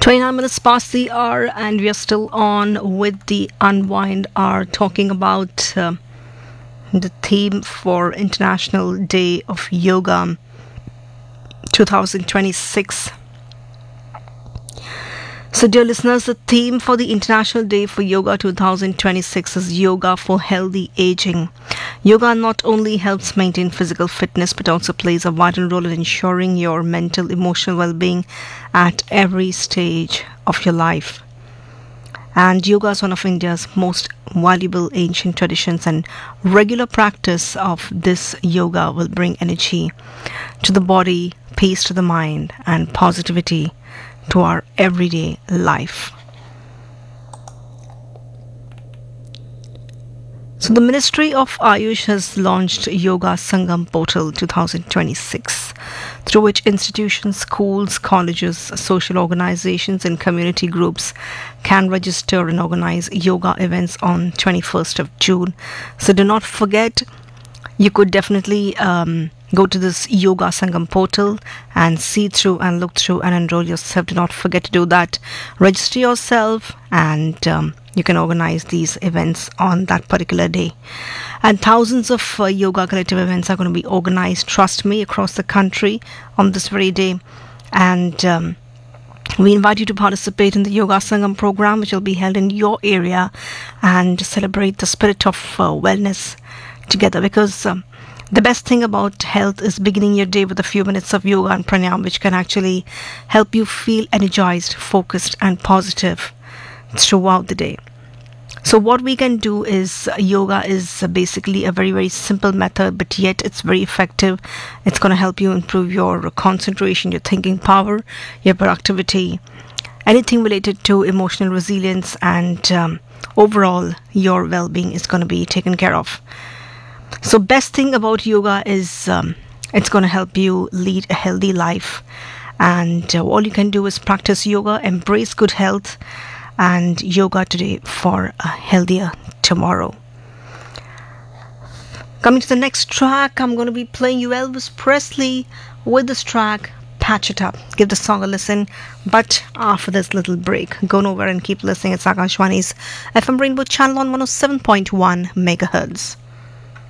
29 minutes past the hour, and we are still on with the Unwind hour, talking about the theme for International Day of Yoga 2026. So, dear listeners, the theme for the International Day for Yoga 2026 is Yoga for Healthy Aging. Yoga not only helps maintain physical fitness but also plays a vital role in ensuring your mental, emotional well-being at every stage of your life. And yoga is one of India's most valuable ancient traditions, and regular practice of this yoga will bring energy to the body, peace to the mind, and positivity to our everyday life. So the Ministry of Ayush has launched Yoga Sangam Portal 2026, through which institutions, schools, colleges, social organizations and community groups can register and organize yoga events on 21st of June. So do not forget, you could definitely go to this Yoga Sangam portal and see through and look through and enroll yourself. Do not forget to do that. Register yourself, and you can organize these events on that particular day. And thousands of yoga collective events are going to be organized, trust me, across the country on this very day. And we invite you to participate in the Yoga Sangam program, which will be held in your area, and celebrate the spirit of wellness together, because the best thing about health is beginning your day with a few minutes of yoga and pranayama, which can actually help you feel energized, focused and positive throughout the day. So what we can do is, yoga is basically a very, very simple method, but yet it's very effective. It's going to help you improve your concentration, your thinking power, your productivity, anything related to emotional resilience, and overall your well-being is going to be taken care of. So best thing about yoga is it's going to help you lead a healthy life, and all you can do is practice yoga, embrace good health, and yoga today for a healthier tomorrow. Coming to the next track, I'm going to be playing you Elvis Presley with this track, Patch It Up. Give the song a listen, but after this little break, go nowhere and keep listening. It's Akashwani's FM Rainbow channel on 107.1 megahertz.